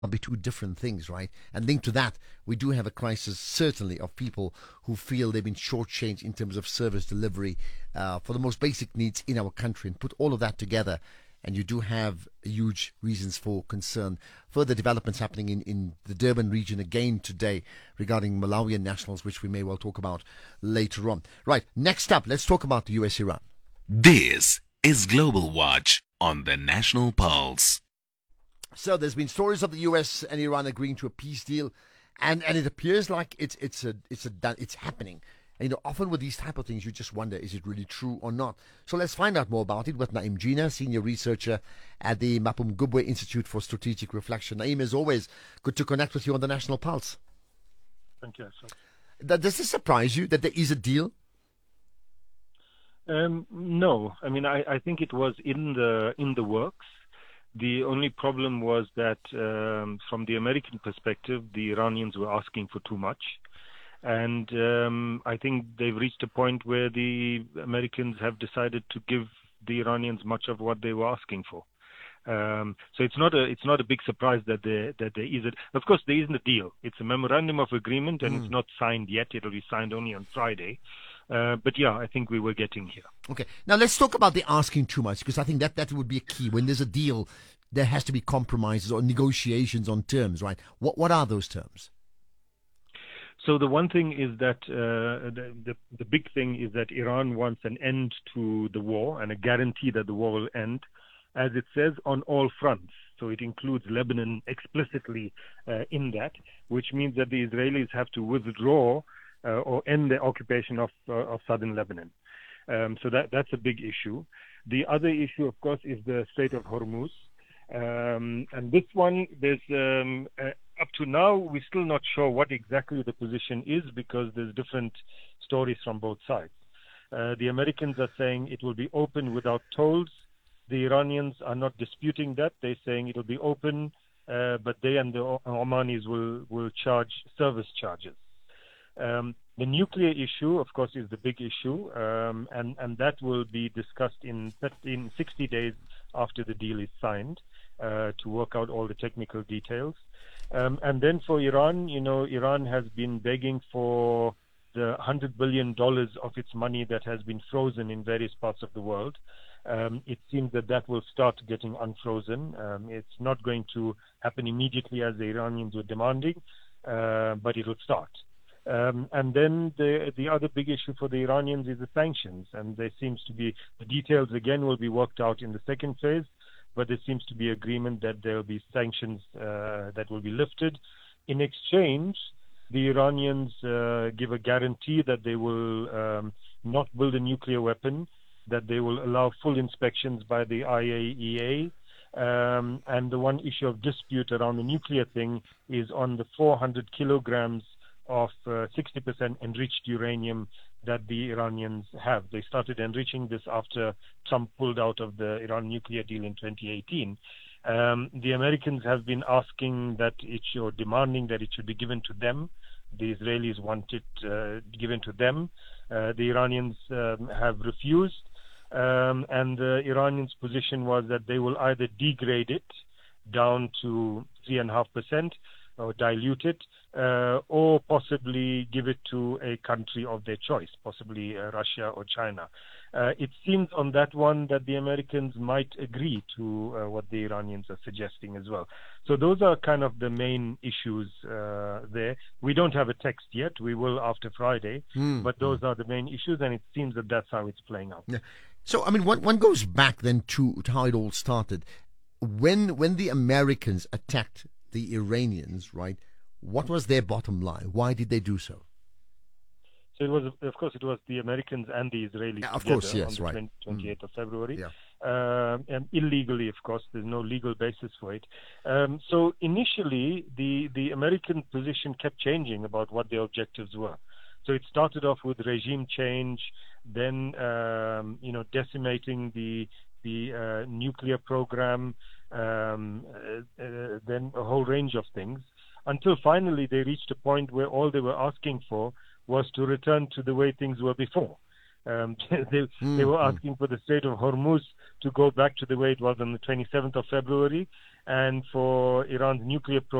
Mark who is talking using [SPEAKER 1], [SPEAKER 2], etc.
[SPEAKER 1] be two different things, right? And linked to that, we do have a crisis, certainly, of people who feel they've been shortchanged in terms of service delivery for the most basic needs in our country. And put all of that together, and you do have huge reasons for concern. Further developments happening in the Durban region again today regarding Malawian nationals, which we may well talk about later on. Right, next up, let's talk about the US-Iran.
[SPEAKER 2] This is Global Watch on the National Pulse.
[SPEAKER 1] So there's been stories of the US and Iran agreeing to a peace deal, and it appears like it's happening. And, often with these type of things, you just wonder, is it really true or not? So let's find out more about it with Naeem Jina, senior researcher at the Mapungubwe Institute for Strategic Reflection. Naeem, as always, good to connect with you on the National Pulse.
[SPEAKER 3] Thank you, sir.
[SPEAKER 1] Does this surprise you that there is a deal?
[SPEAKER 3] No, I mean I think it was in the works. The only problem was that from the American perspective, the Iranians were asking for too much. And I think they've reached a point where the Americans have decided to give the Iranians much of what they were asking for. So it's not a big surprise that there is of course there isn't a deal. It's a memorandum of agreement and it's not signed yet. It'll be signed only on Friday. But yeah, I think we were getting here.
[SPEAKER 1] Okay. Now let's talk about the asking too much, because I think that would be a key. When there's a deal, there has to be compromises or negotiations on terms, right? What are those terms?
[SPEAKER 3] So the one thing is that the big thing is that Iran wants an end to the war and a guarantee that the war will end, as it says, on all fronts. So it includes Lebanon explicitly in that, which means that the Israelis have to withdraw or end the occupation of southern Lebanon. So that's a big issue. The other issue, of course, is the Strait of Hormuz. And this one, there's up to now, we're still not sure what exactly the position is because there's different stories from both sides. The Americans are saying it will be open without tolls. The Iranians are not disputing that. They're saying it will be open, but they and the Omanis will charge service charges. The nuclear issue, of course, is the big issue, and that will be discussed in 60 days after the deal is signed to work out all the technical details. And then for Iran, Iran has been begging for the $100 billion of its money that has been frozen in various parts of the world. It seems that will start getting unfrozen. It's not going to happen immediately as the Iranians were demanding, but it will start. And then the other big issue for the Iranians is the sanctions, and there seems to be the details again will be worked out in the second phase, but there seems to be agreement that there will be sanctions that will be lifted. In exchange, the Iranians give a guarantee that they will not build a nuclear weapon, that they will allow full inspections by the IAEA. And the one issue of dispute around the nuclear thing is on the 400 kilograms of 60% enriched uranium that the Iranians have. They started enriching this after Trump pulled out of the Iran nuclear deal in 2018. The Americans have been asking that demanding that it should be given to them. The Israelis want it given to them. The Iranians have refused. And the Iranians' position was that they will either degrade it down to 3.5% or dilute it, or possibly give it to a country of their choice, possibly Russia or China. It seems on that one that the Americans might agree to what the Iranians are suggesting as well. So those are kind of the main issues there. We don't have a text yet. We will after Friday, but those are the main issues, and it seems that that's how it's playing out.
[SPEAKER 1] Yeah. So, I mean, one goes back then to how it all started. When the Americans attacked the Iranians, right, what was their bottom line? Why did they do so?
[SPEAKER 3] So it was, of course, it was the Americans and the Israelis
[SPEAKER 1] of course, yes,
[SPEAKER 3] on the
[SPEAKER 1] right.
[SPEAKER 3] 28th of February.
[SPEAKER 1] Yeah.
[SPEAKER 3] And illegally, of course, there's no legal basis for it. So initially, the American position kept changing about what their objectives were. So it started off with regime change, then decimating the nuclear program, then a whole range of things, until finally they reached a point where all they were asking for was to return to the way things were before. They were asking for the Strait of Hormuz to go back to the way it was on the 27th of February, and for Iran's nuclear program